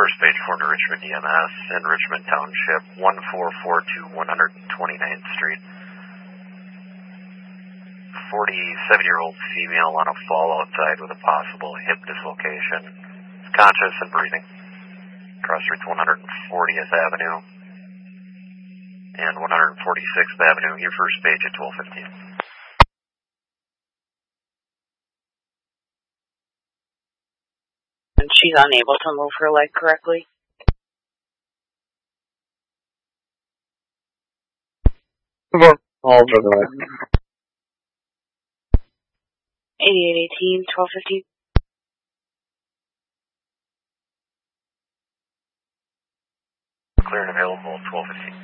first page for to Richmond EMS in Richmond Township, 1442 129th Street. 47-year-old female on a fall outside with a possible hip dislocation. Is conscious and breathing. Cross streets 140th Avenue and 146th Avenue. Your first page at 12:15. And she's unable to move her leg correctly. All for the 8818, 12:15. Clear and available 12:15.